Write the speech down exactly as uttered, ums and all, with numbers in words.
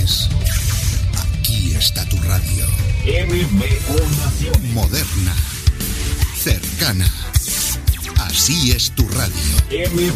Naciones. Aquí está tu radio. M B O Naciones. Moderna. Cercana. Así es tu radio. M